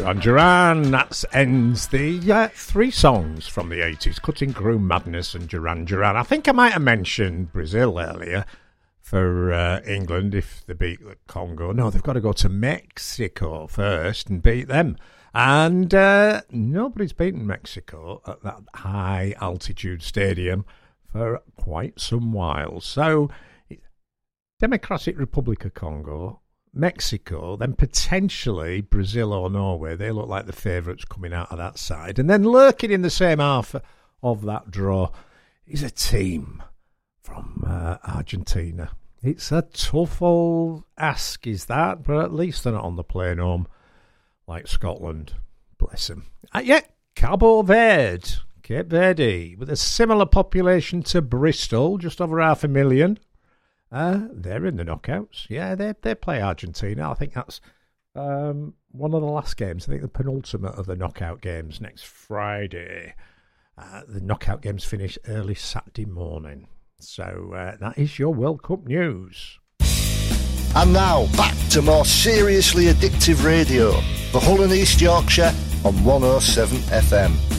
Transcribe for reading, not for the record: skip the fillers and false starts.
Duran Duran. That ends the 3 songs from the 80s, Cutting Crew, Madness and Duran Duran. I think I might have mentioned Brazil earlier for England if they beat the Congo. No, they've got to go to Mexico first and beat them. And nobody's beaten Mexico at that high altitude stadium for quite some while. So, Democratic Republic of Congo, Mexico, then potentially Brazil or Norway. They look like the favourites coming out of that side. And then lurking in the same half of that draw is a team from Argentina. It's a tough old ask, is that? But at least they're not on the plane home like Scotland. Bless them. Yet, Cabo Verde, Cape Verde, with a similar population to Bristol, just over 500,000. They're in the knockouts. Yeah, they play Argentina. I think that's one of the last games. I think the penultimate of the knockout games next Friday. The knockout games finish early Saturday morning. So that is your World Cup news. And now, back to more seriously addictive radio for Hull and East Yorkshire on 107 FM.